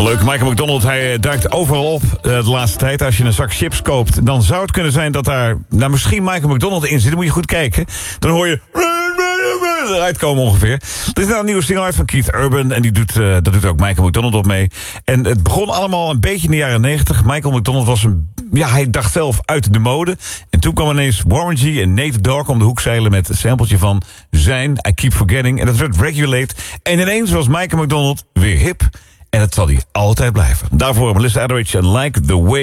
Leuk, Michael McDonald, hij duikt overal op de laatste tijd. Als je een zak chips koopt, dan zou het kunnen zijn dat daar misschien Michael McDonald in zit. Dan moet je goed kijken. Dan hoor je eruit komen ongeveer. Er is nou een nieuwe single uit van Keith Urban en dat doet ook Michael McDonald op mee. En het begon allemaal een beetje in de jaren 90. Michael McDonald was hij dacht zelf uit de mode. En toen kwam ineens Warren G en Nate Dogg om de hoek zeilen met een sampletje van zijn I Keep Forgetting. En dat werd Regulate. En ineens was Michael McDonald weer hip. En dat zal hij altijd blijven. Daarvoor Melissa Etheridge en Like the Way